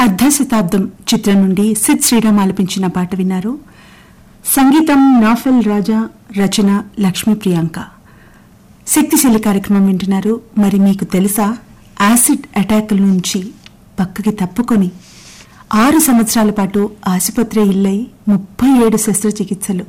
అర్ధశతాబ్దం చిత్రం నుండి సిద్ శ్రీరామ్ ఆలపించిన పాట విన్నారు. సంగీతం నాఫెల్ రాజా, రచన లక్ష్మీ ప్రియాంక. శక్తిశీలి కార్యక్రమం వింటున్నారు. మరి మీకు తెలుసా, యాసిడ్ అటాక్ల నుంచి పక్కకి తప్పుకొని 6 సంవత్సరాల పాటు ఆసుపత్రి ఇల్లై 37 శస్త్రచికిత్సలు,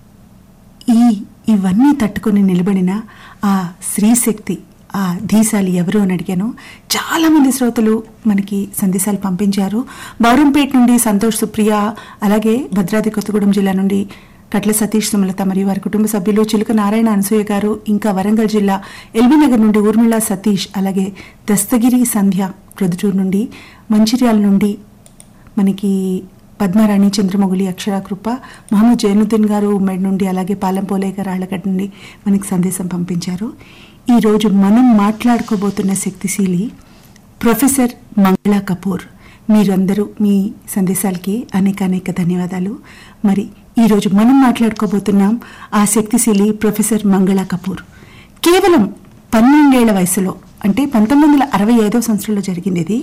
ఇవన్నీ తట్టుకొని నిలబడిన ఆ స్త్రీశక్తి, ఆ ధీశాలి ఎవరు అని అడిగాను. చాలా మంది శ్రోతలు మనకి సందేశాలు పంపించారు. బౌరంపేట నుండి సంతోష్ సుప్రియ, అలాగే భద్రాద్రి కొత్తగూడెం జిల్లా నుండి కట్ల సతీష్ సుమలత మరియు వారి కుటుంబ సభ్యులు, చిలుక నారాయణ అనసూయ గారు, ఇంకా వరంగల్ జిల్లా ఎల్బీ నగర్ నుండి ఊర్మిళ సతీష్, అలాగే దస్తగిరి సంధ్య ప్రొద్దుటూరు నుండి, మంచిర్యాల నుండి మనకి పద్మారాణి, చంద్రమౌళి, అక్షరాకృప, మహమ్మద్ జైనుద్దీన్ గారు ఉమ్మడి నుండి, అలాగే పాలెంపోలే గారు ఆళ్లగడ్డ నుండి మనకి సందేశం పంపించారు. ఈరోజు మనం మాట్లాడుకోబోతున్న శక్తిశీలి ప్రొఫెసర్ మంగళా కపూర్. మీరందరూ మీ సందేశాలకి అనేక ధన్యవాదాలు. మరి ఈరోజు మనం మాట్లాడుకోబోతున్నాం ఆ శక్తిశీలి ప్రొఫెసర్ మంగళా కపూర్. కేవలం 12 ఏళ్ల వయసులో, అంటే 1965 సంవత్సరంలో జరిగింది ఇది.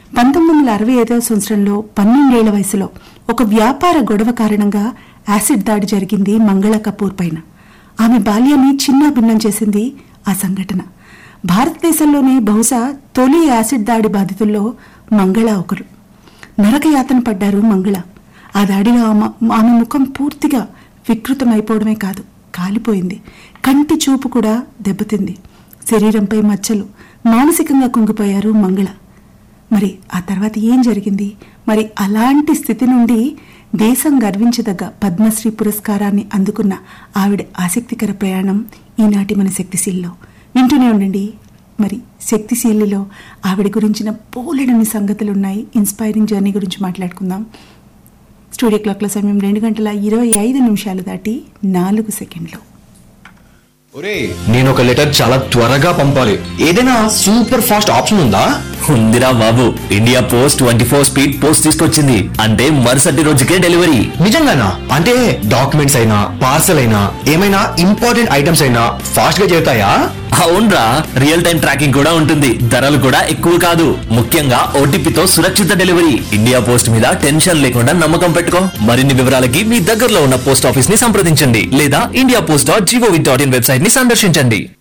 1965 సంవత్సరంలో 12 ఏళ్ల వయసులో ఒక వ్యాపార గొడవ కారణంగా యాసిడ్ దాడి జరిగింది మంగళా కపూర్ పైన. ఆమె బాల్యాన్ని చిన్నాభిన్నం చేసింది ఆ సంఘటన. భారతదేశంలోనే బహుశా తొలి యాసిడ్ దాడి బాధితుల్లో మంగళ ఒకరు. నరకయాతన పడ్డారు మంగళ. ఆ దాడిలో ఆమె ముఖం పూర్తిగా వికృతమైపోవడమే కాదు, కాలిపోయింది. కంటి చూపు కూడా దెబ్బతింది. శరీరంపై మచ్చలు, మానసికంగా కుంగిపోయారు మంగళ. మరి ఆ తర్వాత ఏం జరిగింది? మరి అలాంటి స్థితి నుండి దేశం గర్వించదగ్గ పద్మశ్రీ పురస్కారాన్ని అందుకున్న ఆవిడ ఆసక్తికర ప్రయాణం ఈనాటి మన శక్తిశీలిలో. వింటూనే ఉండండి. మరి శక్తిశీలిలో ఆవిడ గురించిన బోలెడన్ని సంగతులున్నాయి. ఇన్స్పైరింగ్ జర్నీ గురించి మాట్లాడుకుందాం. స్టూడియో క్లాక్ల సమయం 2:25 దాటి 4 సెకండ్లు. నేను ఒక లెటర్ చాలా త్వరగా పంపాలి. ఏదైనా సూపర్ ఫాస్ట్ ఆప్షన్ ఉందా? ఉందిరా బాబు, ఇండియా పోస్ట్ 24 స్పీడ్ పోస్ట్ తీసుకొచ్చింది. అంటే మరుసటి రోజుకే డెలివరీ. నిజంగానా? అంటే డాక్యుమెంట్స్ అయినా, పార్సల్ అయినా, ఏమైనా ఇంపార్టెంట్ ఐటమ్స్ అయినా ఫాస్ట్ గా చేరుతాయా? అవునరా, రియల్ టైం ట్రాకింగ్ కూడా ఉంటుంది. ధరలు కూడా ఎక్కువ కాదు. ముఖ్యంగా ఓటీపీతో సురక్షిత డెలివరీ. ఇండియా పోస్ట్ మీద టెన్షన్ లేకుండా నమ్మకం పెట్టుకో. మరిన్ని వివరాలకి మీ దగ్గరలో ఉన్న పోస్ట్ ఆఫీస్ ని సంప్రదించండి లేదా indiapost.gov.in వెబ్సైట్ ని సందర్శించండి.